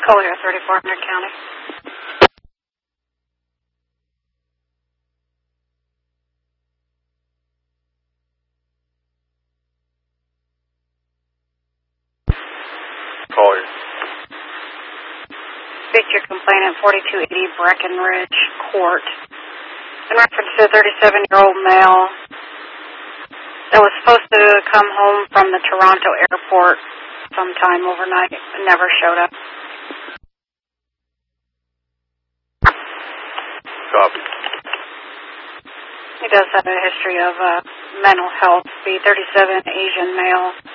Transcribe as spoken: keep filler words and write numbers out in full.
Collier, thirty-four hundred County. Collier. Speak to your complainant, forty-two eighty Breckenridge Court. In reference to a thirty-seven-year-old male that was supposed to come home from the Toronto airport sometime overnight and never showed up. Copy. He does have a history of uh, mental health. The thirty-seven Asian male